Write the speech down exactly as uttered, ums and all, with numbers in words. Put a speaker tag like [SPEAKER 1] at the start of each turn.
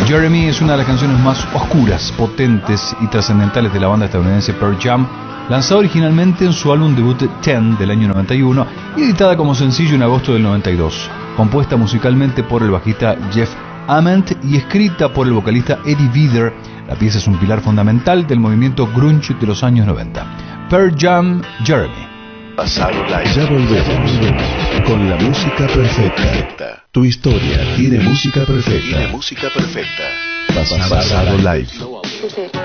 [SPEAKER 1] Jeremy es una de las canciones más oscuras, potentes y trascendentales de la banda estadounidense Pearl Jam, lanzada originalmente en su álbum debut Ten del año noventa y uno y editada como sencillo en agosto del noventa y dos. Compuesta musicalmente por el bajista Jeff Ament y escrita por el vocalista Eddie Vedder, la pieza es un pilar fundamental del movimiento grunge de los años noventa. Pearl Jam, Jeremy.
[SPEAKER 2] Pasado Live. Ya volvemos con la música perfecta. Tu historia tiene música perfecta. Tiene música perfecta. Pasado Live.